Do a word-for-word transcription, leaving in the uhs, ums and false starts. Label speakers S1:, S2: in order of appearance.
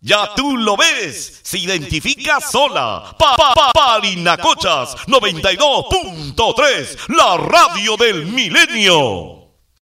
S1: Ya tú lo ves, se identifica sola. Pa, pa, pa, Parinacochas noventa y dos punto tres, la radio del milenio.